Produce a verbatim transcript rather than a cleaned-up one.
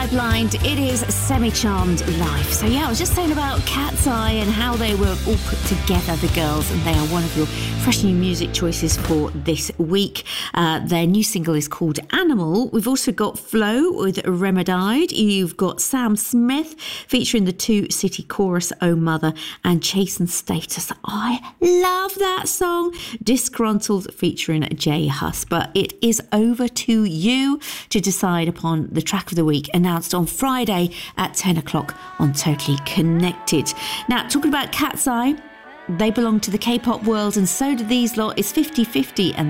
Sidelined, it is Semi-Charmed Life. So yeah, I was just saying about Cat's Eye and how they were all put together, the girls, and they are one of your fresh new music choices for this week. Uh, their new single is called Animal. We've also got Flow with Remedied. You've got Sam Smith featuring the Two City Chorus, Oh Mother, and Chase and Status. I love that song. Disgruntled featuring Jay Huss. But it is over to you to decide upon the track of the week, announced on Friday at ten o'clock on Totally Connected. Now, talking about Cat's Eye, they belong to the K-pop world, and so do these lot. It's fifty fifty, and